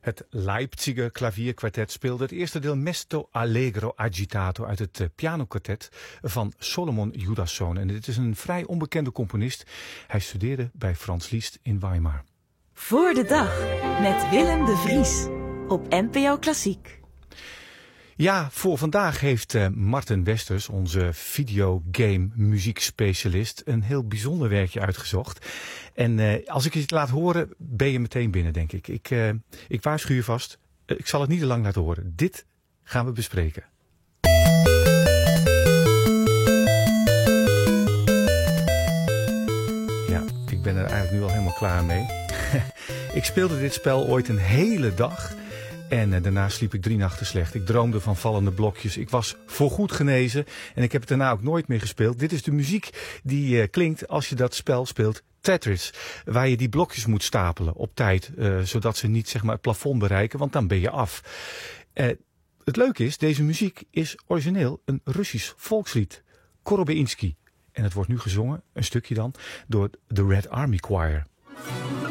Het Leipziger klavierkwartet speelde het eerste deel Mesto Allegro Agitato uit het pianokwartet van Solomon Judassohn. En dit is een vrij onbekende componist. Hij studeerde bij Franz Liszt in Weimar. Voor de dag met Willem de Vries op NPO Klassiek. Ja, voor vandaag heeft Martin Westers, onze videogame muziekspecialist, een heel bijzonder werkje uitgezocht. En als ik het laat horen, ben je meteen binnen, denk ik. Ik waarschuw je vast, ik zal het niet te lang laten horen. Dit gaan we bespreken. Ja, ik ben er eigenlijk nu al helemaal klaar mee. Ik speelde dit spel ooit een hele dag. En daarna sliep ik 3 nachten slecht. Ik droomde van vallende blokjes. Ik was voorgoed genezen. En ik heb het daarna ook nooit meer gespeeld. Dit is de muziek die klinkt als je dat spel speelt. Tetris. Waar je die blokjes moet stapelen op tijd. Zodat ze niet zeg maar, het plafond bereiken. Want dan ben je af. Het leuke is, deze muziek is origineel een Russisch volkslied. Korobeinsky. En het wordt nu gezongen, een stukje dan, door de Red Army Choir.